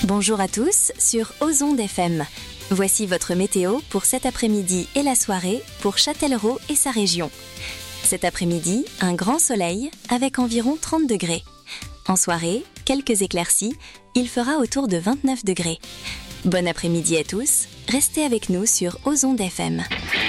Bonjour à tous sur Ozonde FM. Voici votre météo pour cet après-midi et la soirée pour Châtellerault et sa région. Cet après-midi, un grand soleil avec environ 30 degrés. En soirée, quelques éclaircies, il fera autour de 29 degrés. Bon après-midi à tous, restez avec nous sur Ozonde FM.